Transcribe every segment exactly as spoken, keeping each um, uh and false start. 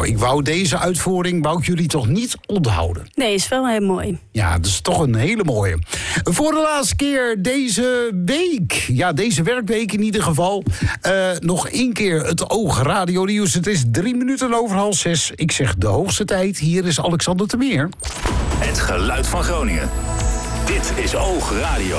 Nou, ik wou deze uitvoering, wou ik jullie toch niet onthouden? Nee, is wel heel mooi. Ja, dat is toch een hele mooie. Voor de laatste keer deze week, ja, deze werkweek in ieder geval, uh, nog één keer het Oog Radio Nieuws. Het is drie minuten over half zes. Ik zeg de hoogste tijd. Hier is Alexander Temeer. Het geluid van Groningen. Dit is Oog Radio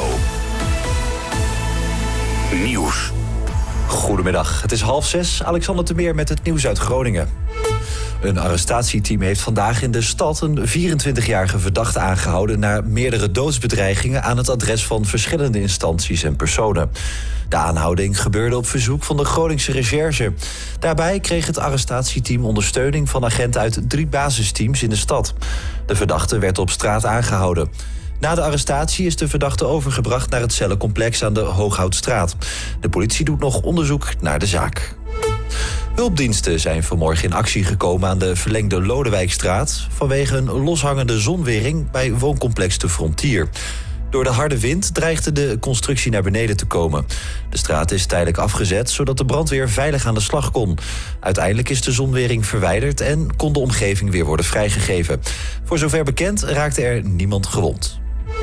Nieuws. Goedemiddag, het is half zes. Alexander Temeer met het nieuws uit Groningen. Een arrestatieteam heeft vandaag in de stad een vierentwintigjarige verdachte aangehouden naar meerdere doodsbedreigingen aan het adres van verschillende instanties en personen. De aanhouding gebeurde op verzoek van de Groningse Recherche. Daarbij kreeg het arrestatieteam ondersteuning van agenten uit drie basisteams in de stad. De verdachte werd op straat aangehouden. Na de arrestatie is de verdachte overgebracht naar het cellencomplex aan de Hooghoutstraat. De politie doet nog onderzoek naar de zaak. Hulpdiensten zijn vanmorgen in actie gekomen aan de verlengde Lodewijkstraat vanwege een loshangende zonwering bij wooncomplex De Frontier. Door de harde wind dreigde de constructie naar beneden te komen. De straat is tijdelijk afgezet, zodat de brandweer veilig aan de slag kon. Uiteindelijk is de zonwering verwijderd en kon de omgeving weer worden vrijgegeven. Voor zover bekend raakte er niemand gewond.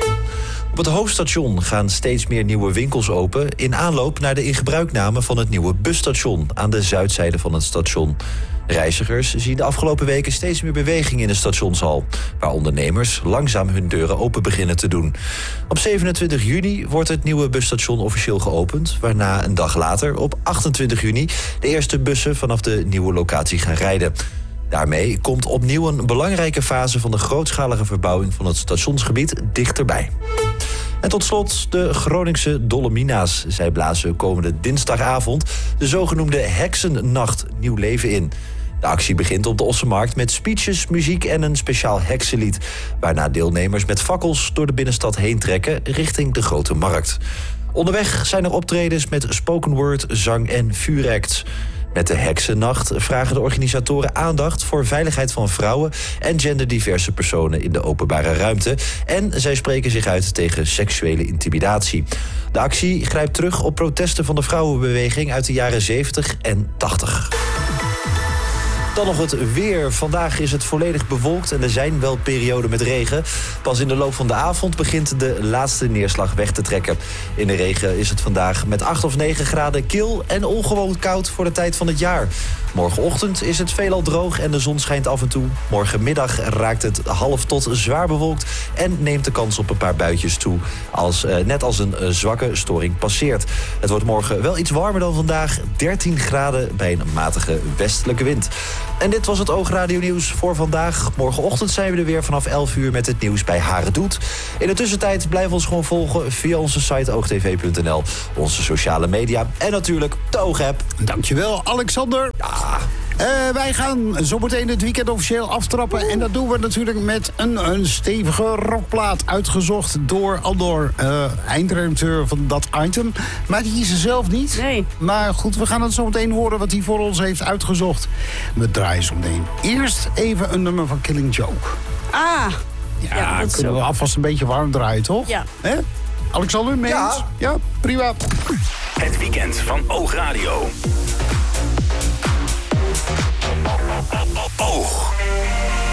Op het hoofdstation gaan steeds meer nieuwe winkels open in aanloop naar de ingebruikname van het nieuwe busstation aan de zuidzijde van het station. Reizigers zien de afgelopen weken steeds meer beweging in de stationshal, waar ondernemers langzaam hun deuren open beginnen te doen. Op zevenentwintig juni wordt het nieuwe busstation officieel geopend, waarna een dag later, op achtentwintig juni, de eerste bussen vanaf de nieuwe locatie gaan rijden. Daarmee komt opnieuw een belangrijke fase van de grootschalige verbouwing van het stationsgebied dichterbij. En tot slot de Groningse Dolomina's. Zij blazen komende dinsdagavond de zogenoemde Heksennacht nieuw leven in. De actie begint op de Ossenmarkt met speeches, muziek en een speciaal heksenlied, waarna deelnemers met fakkels door de binnenstad heen trekken richting de Grote Markt. Onderweg zijn er optredens met spoken word, zang en vuuracts. Met de Heksennacht vragen de organisatoren aandacht voor veiligheid van vrouwen en genderdiverse personen in de openbare ruimte. En zij spreken zich uit tegen seksuele intimidatie. De actie grijpt terug op protesten van de vrouwenbeweging uit de jaren zeventig en tachtig. Dan nog het weer. Vandaag is het volledig bewolkt en er zijn wel perioden met regen. Pas in de loop van de avond begint de laatste neerslag weg te trekken. In de regen is het vandaag met acht of negen graden kil en ongewoon koud voor de tijd van het jaar. Morgenochtend is het veelal droog en de zon schijnt af en toe. Morgenmiddag raakt het half tot zwaar bewolkt en neemt de kans op een paar buitjes toe, als, eh, net als een uh, zwakke storing passeert. Het wordt morgen wel iets warmer dan vandaag, dertien graden bij een matige westelijke wind. En dit was het Oogradio Nieuws voor vandaag. Morgenochtend zijn we er weer vanaf elf uur met het nieuws bij Haren Doet. In de tussentijd blijf ons gewoon volgen via onze site oogtv punt n l, onze sociale media en natuurlijk de Oog-app. Dankjewel, Alexander. Ja. Uh, wij gaan zometeen het weekend officieel aftrappen. En dat doen we natuurlijk met een, een stevige rockplaat, uitgezocht door Andor, uh, eindredacteur van dat item. Maar die is er zelf niet. Nee. Maar goed, we gaan het zometeen horen wat hij voor ons heeft uitgezocht. We draaien zometeen eerst even een nummer van Killing Joke. Ah. Ja, ja dat kunnen zo. we alvast een beetje warm draaien, toch? Ja. Hè? Alexander, mee eens? Ja. Ja, prima. Het weekend van Oog Radio. Oog.